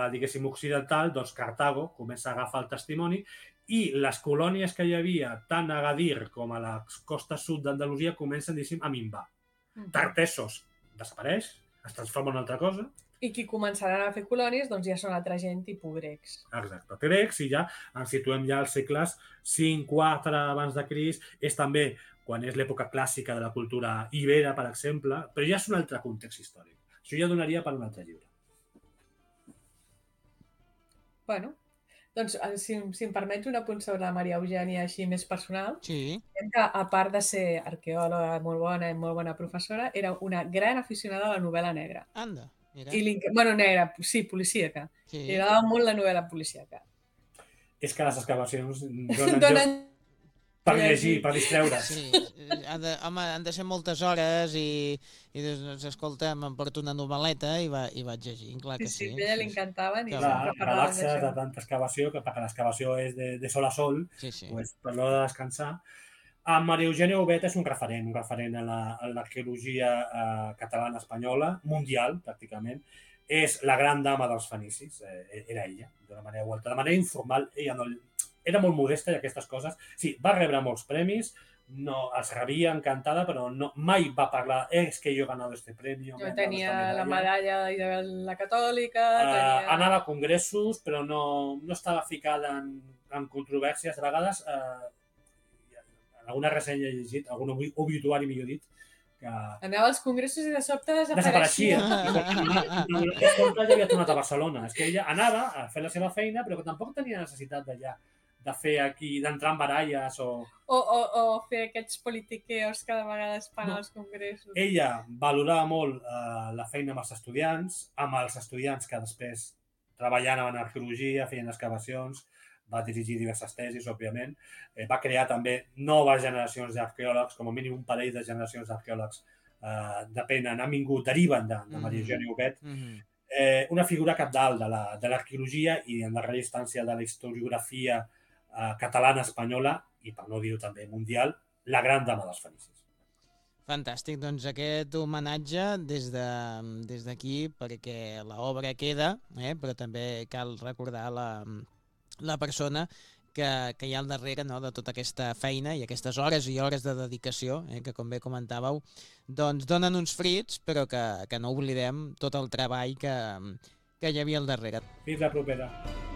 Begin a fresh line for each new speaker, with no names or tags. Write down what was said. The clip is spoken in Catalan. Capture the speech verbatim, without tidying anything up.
diguéssim, occidental, doncs Cartago comença a agafar el testimoni i les colònies que hi havia tant a Agadir com a la costa sud d'Andalusia comencen, diguéssim, a minvar.
Mhm.
Tartessos desapareix, es transforma en una altra cosa.
I qui començaran a fer colònies doncs ja són altra gent tipus grecs.
Exacte, grecs, i ja ens situem ja als segles cinc quatre abans de Crist, és també quan és l'època clàssica de la cultura ibera, per exemple, però ja és un altre context històric. Això ja donaria per un altre llibre.
Bueno, doncs si, si em permets un apunt sobre la Maria Eugènia així més personal,
sí.
que a part de ser arqueòloga molt bona i molt bona professora, era una gran aficionada a la novel·la negra.
Anda, mira.
I bueno, negra, sí, policíaca.
Sí.
Li agradava molt la novel·la policíaca.
És que les excavacions donen,
donen...
per llegir, per distreure.
Sí, ha de, home, han de ser moltes hores i, i doncs, escolta, em porto una novel·leta i, va, i vaig llegir, clar que sí.
Sí, sí, a ella li encantaven i
clar,
sempre parlaven
d'això. Relaxes de tanta excavació, que perquè l'excavació és de, de sol a sol,
sí, sí.
Pues, per l'hora de descansar. En Maria Eugènia Huguet és un referent, un referent en l'arqueologia eh, catalana-espanyola, mundial, pràcticament. És la gran dama dels fenicis, eh, era ella, d'una manera o altra. De manera informal, ella no, era molt modesta i aquestes coses. Sí, va rebre molts premis, no, els rebia encantada, però no, mai va parlar, és eh, que jo he ganado este premio.
No tenia la medalla de la catòlica.
Uh,
tenia...
Anava a congressos, però no, no estava ficada en, en controvèrsies. A vegades, uh, alguna ressenya he llegit, algun obituari, millor dit, que...
Anava als congressos i de sobte desapareixia.
Desapareixia. I de sobte ja havia tornat a Barcelona. És que ella anava a fer la seva feina, però que tampoc tenia necessitat d'allà, de fer aquí, d'entrar en baralles o...
O, o, o fer aquests politiqueos que de vegades fan no. als congressos.
Ella valorava molt uh, la feina amb els estudiants, amb els estudiants que després treballaven en arqueologia, feien excavacions, va dirigir diverses tesis, òbviament. Eh, va crear també noves generacions d'arqueòlegs, com a mínim un parell de generacions d'arqueòlegs eh, depenen, han vingut, deriven de, de Maria Eugènia Huguet.
Mm-hmm.
Eh, una figura capdalt de l'arqueologia i en darrera instància de la historiografia eh, catalana-espanyola i, per no dir-ho també, mundial, la gran dama dels fenicis.
Fantàstic, doncs aquest homenatge des de, des d'aquí, perquè l'obra queda, eh, però també cal recordar la... la persona que, que hi ha al darrere, no, de tota aquesta feina i aquestes hores i hores de dedicació, eh, que com bé comentàveu, doncs donen uns frits, però que, que no oblidem tot el treball que, que hi havia al darrere.
Fins la propera.